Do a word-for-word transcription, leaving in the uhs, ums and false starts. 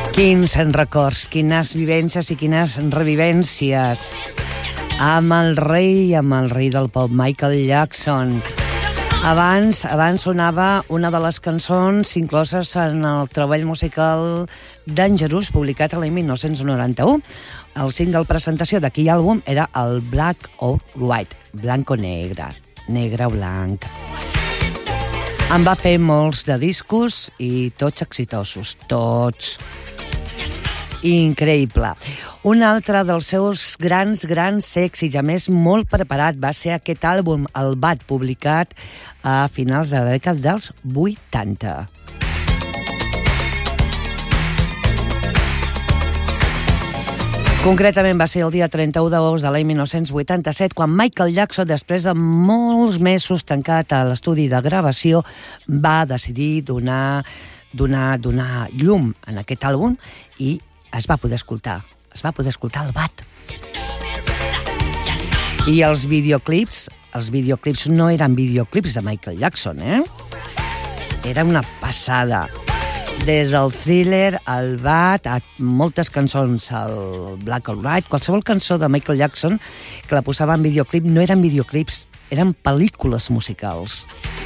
Quins records, quines vivències i quines revivències amb el rei, amb el rei del pop, Michael Jackson. Abans, abans sonava una de les cançons incloses en el treball musical Dangerous, publicat a l'any mil nou-cents noranta-u. El single presentació d'aquell àlbum era el Black or White, blanc o negre, negre o blanc. En va fer molts de discos i tots exitosos, tots. Increïble. Un altre dels seus grans, grans èxits, a més molt preparat, va ser aquest àlbum, el Bad, publicat a finals de la dècada dels vuitanta. Concretament va ser el dia trenta-u d'agost de l'any mil nou-cents vuitanta-set quan Michael Jackson, després de molts mesos tancat a l'estudi de gravació, va decidir donar, donar, donar llum en aquest àlbum i es va poder escoltar, es va poder escoltar el Bad. I els videoclips, els videoclips no eren videoclips de Michael Jackson, eh? Era una passada. Des del Thriller, al Bad, a moltes cançons, el Black or White, qualsevol cançó de Michael Jackson que la posava en videoclip no eren videoclips, eren pel·lícules musicals.